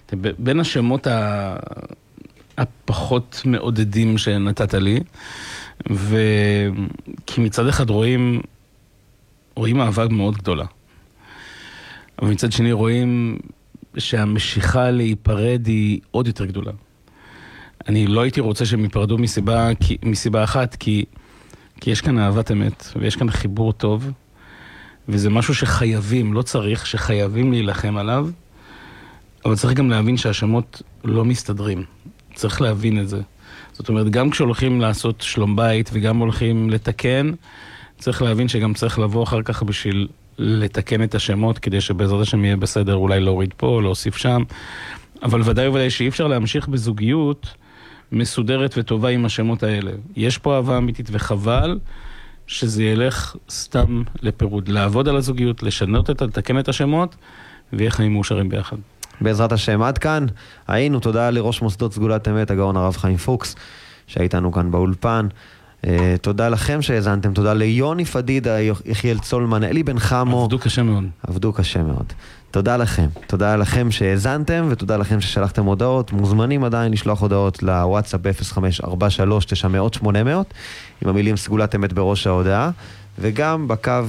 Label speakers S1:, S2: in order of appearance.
S1: בין השמות הפחות מעודדים שנתת לי, כי מצד אחד רואים אהבה מאוד גדולה. אבל מצד שני רואים שהמשיכה להיפרד היא עוד יותר גדולה. אני לא הייתי רוצה שהם ייפרדו מסיבה אחת, כי יש כאן אהבת אמת, ויש כאן חיבור טוב, וזה משהו שחייבים, לא צריך, שחייבים להילחם עליו, אבל צריך גם להבין שהשמות לא מסתדרים. צריך להבין את זה. זאת אומרת, גם כשהולכים לעשות שלום בית, וגם הולכים לתקן, צריך להבין שגם צריך לבוא אחר כך בשביל לתקן את השמות, כדי שבעזרת השם יהיה בסדר, אולי להוריד פה, להוסיף שם. אבל ודאי שאי אפשר להמשיך בזוגיות מסודרת וטובה עם השמות האלה. יש פה אהבה אמיתית וחבל שזה ילך סתם לפירוד. לעבוד על הזוגיות, לתקן את השמות, ויהיה חיים מאושרים ביחד.
S2: בעזרת השם, עד כאן היינו. תודה לראש מוסדות סגולת אמת, הגאון הרב חיים פוקס, שהייתנו כאן באולפן. תודה לכם שהאזנתם, תודה ליוני פדידה, יחיאל צולמן, אלי בן חמו.
S1: עבדו קשה מאוד.
S2: עבדו קשה מאוד. תודה לכם שהאזנתם, ותודה לכם ששלחתם הודעות. מוזמנים עדיין לשלוח הודעות לוואטסאפ 0543 900 800 עם המילים סגולת אמת בראש ההודעה, וגם בקו